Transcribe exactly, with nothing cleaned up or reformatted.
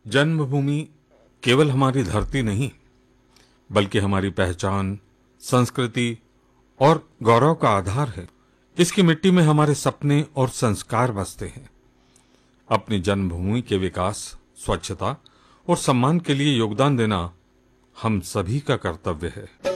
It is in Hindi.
जन्मभूमि केवल हमारी धरती नहीं, बल्कि हमारी पहचान, संस्कृति और गौरव का आधार है। इसकी मिट्टी में हमारे सपने और संस्कार बसते हैं। अपनी जन्मभूमि के विकास, स्वच्छता और सम्मान के लिए योगदान देना हम सभी का कर्तव्य है।